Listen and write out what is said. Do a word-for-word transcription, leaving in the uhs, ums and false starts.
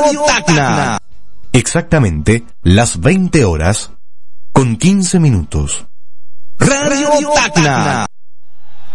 Tacna. Exactamente las veinte horas con quince minutos. Radio Tacna.